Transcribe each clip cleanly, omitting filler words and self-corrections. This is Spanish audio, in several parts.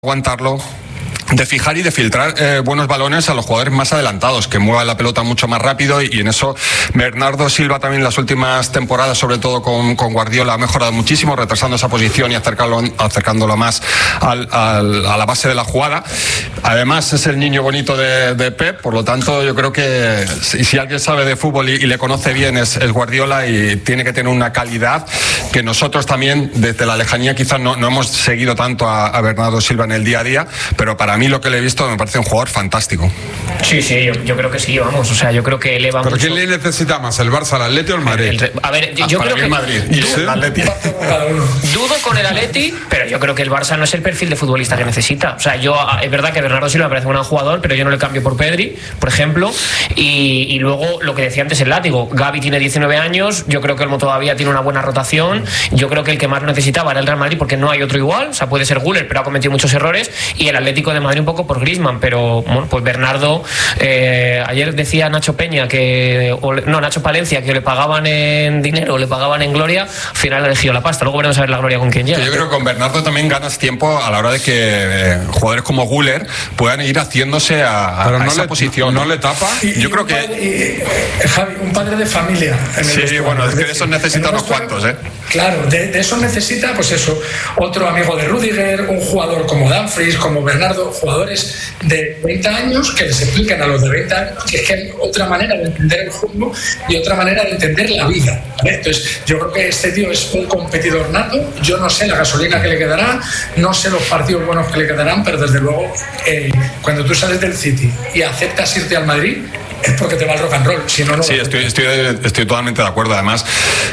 aguantarlo, de fijar y de filtrar buenos balones a los jugadores más adelantados, que muevan la pelota mucho más rápido, y en eso Bernardo Silva también en las últimas temporadas, sobre todo con Guardiola, ha mejorado muchísimo, retrasando esa posición y acercándolo más a la base de la jugada. Además es el niño bonito de Pep, por lo tanto yo creo que si alguien sabe de fútbol y le conoce bien es Guardiola, y tiene que tener una calidad que nosotros también desde la lejanía quizás no hemos seguido tanto a Bernardo Silva en el día a día, pero para mí lo que le he visto me parece un jugador fantástico. Sí, yo creo que sí, vamos, o sea, yo creo que eleva ¿Pero mucho. quién le necesita más, el Barça, el Atleti o el Madrid? A ver, yo creo que el Madrid y el Atleti. Dudo con el Atleti, pero yo creo que el Barça no es el perfil de futbolista que necesita. O sea, es verdad que Bernardo Silva me parece un gran jugador, pero yo no le cambio por Pedri, por ejemplo, y luego lo que decía antes el látigo, Gavi tiene 19 años, yo creo que Olmo todavía tiene una buena rotación, yo creo que el que más lo necesitaba era el Real Madrid, porque no hay otro igual, o sea, puede ser Güler, pero ha cometido muchos errores, y el Atlético de Madrid un poco por Griezmann, pero bueno, pues Bernardo, ayer decía Nacho Palencia que le pagaban en dinero, le pagaban en gloria, al final ha elegido la pasta, luego veremos a ver la gloria con quién llega. Yo creo que con Bernardo también ganas tiempo a la hora de que jugadores como Güler puedan ir haciéndose a esa posición. ¿No le tapa? Yo creo que Javi, un padre de familia. Sí, bueno, es que de esos necesita unos cuantos, Claro, de eso necesita, pues eso, otro amigo de Rüdiger, un jugador como Dumfries, como Bernardo, jugadores de 20 años que les explican a los de 20 años que es que hay otra manera de entender el fútbol y otra manera de entender la vida, ¿vale? Entonces, yo creo que este tío es un competidor nato. Yo no sé la gasolina que le quedará, no sé los partidos buenos que le quedarán, pero desde luego, cuando tú sales del City y aceptas irte al Madrid, es porque te va el rock and roll, si no, no. Sí, estoy totalmente de acuerdo. Además,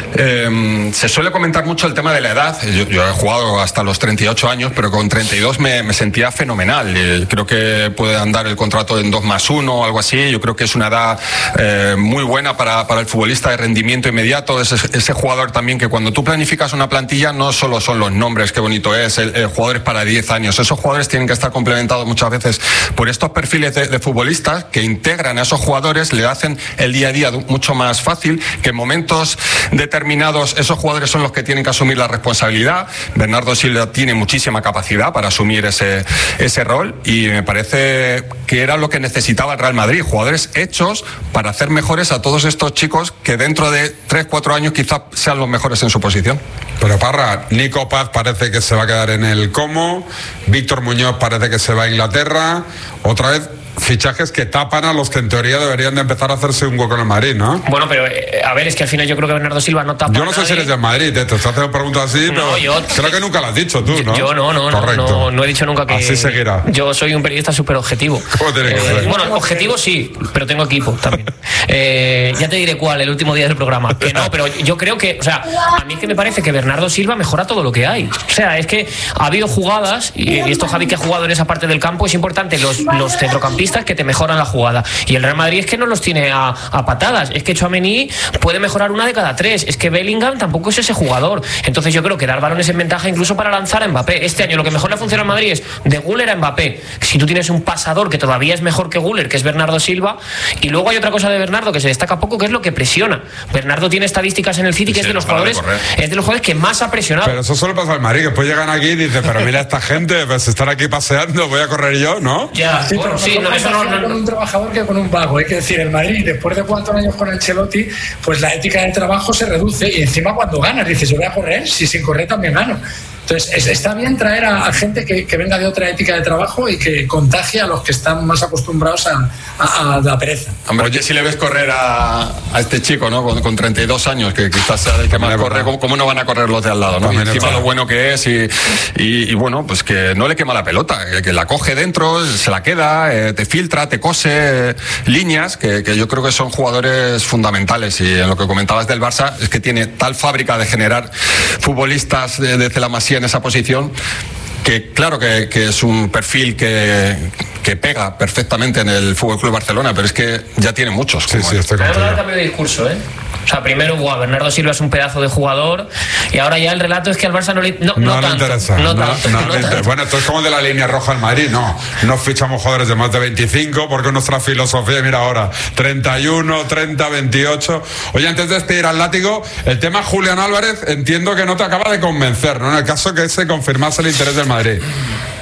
se suele comentar mucho el tema de la edad. Yo he jugado hasta los 38 años, pero con 32 me sentía fenomenal. Creo que puede andar el contrato en 2+1 o algo así. Yo creo que es una edad muy buena para el futbolista de rendimiento inmediato. Ese jugador también que cuando tú planificas una plantilla no solo son los nombres, qué bonito es, el jugador es para 10 años. Esos jugadores tienen que estar complementados muchas veces por estos perfiles de futbolistas que integran a esos jugadores, le hacen el día a día mucho más fácil, que en momentos determinados esos jugadores son los que tienen que asumir la responsabilidad. Bernardo Silva tiene muchísima capacidad para asumir ese rol, y me parece que era lo que necesitaba el Real Madrid, jugadores hechos para hacer mejores a todos estos chicos que dentro de 3-4 años quizás sean los mejores en su posición. Pero Parra, Nico Paz parece que se va a quedar en el Como, Víctor Muñoz parece que se va a Inglaterra, otra vez fichajes que tapan a los que en teoría deberían de empezar a hahacerse un hueco en el Madrid, ¿no? Bueno, pero a ver, es que al final yo creo que Bernardo Silva no tapa. Yo no sé si eres del Madrid, te estás haciendo preguntas así, pero creo que nunca lo has dicho tú, ¿no? Yo no he dicho nunca que... Así seguirá. Yo soy un periodista súper objetivo. ¿Cómo tiene que ser? Bueno, objetivo sí, pero tengo equipo también. Ya te diré cuál, el último día del programa. Que no, pero yo creo que, o sea, a mí es que me parece que Bernardo Silva mejora todo lo que hay. O sea, es que ha habido jugadas, y esto Javi que ha jugado en esa parte del campo, es importante los centrocampistas que te mejoran la jugada, y el Real Madrid es que no los tiene a patadas. Es que Tchouaméni puede mejorar una de cada 3, es que Bellingham tampoco es ese jugador. Entonces yo creo que dar balones en ventaja incluso para lanzar a Mbappé. Este año lo que mejor le funciona al Madrid es de Güler a Mbappé. Si tú tienes un pasador que todavía es mejor que Güler, que es Bernardo Silva, y luego hay otra cosa de Bernardo que se destaca poco, que es lo que presiona. Bernardo tiene estadísticas en el City que es de los jugadores que más ha presionado. Pero eso solo pasa al Madrid, que después llegan aquí y dicen, pero mira esta gente, pues están aquí paseando, voy a correr yo, ¿no? Ya, sí, bueno, sí, no, eso no con un trabajador que con un vago. Hay que decir, el Madrid, después de 4 años con Ancelotti, pues la ética del trabajo se reduce, y encima cuando ganas dices, yo voy a correr, si sin correr también gano. Entonces, está bien traer a gente que venga de otra ética de trabajo y que contagie a los que están más acostumbrados a la pereza. Hombre, oye, si le ves correr a este chico, ¿no? Con 32 años, que quizás sea el que más corre, ¿cómo no van a correr los de al lado, ¿no? Y encima lo bueno que es, y bueno, pues que no le quema la pelota, que la coge dentro, se la queda, te filtra, te cose líneas, que yo creo que son jugadores fundamentales. Y en lo que comentabas del Barça, es que tiene tal fábrica de generar futbolistas desde la Masía en esa posición, que claro que es un perfil que pega perfectamente en el Fútbol Club Barcelona, pero es que ya tiene muchos. Sí, estoy contigo. Hay un cambio de discurso, O sea, primero, Bernardo Silva es un pedazo de jugador, y ahora ya el relato es que al Barça no le interesa. Bueno, esto es como de la línea roja al Madrid, no fichamos jugadores de más de 25, porque nuestra filosofía, mira ahora, 31, 30, 28. Oye, antes de despedir al látigo, el tema Julián Álvarez, entiendo que no te acaba de convencer, ¿no? En el caso que se confirmase el interés del Madrid.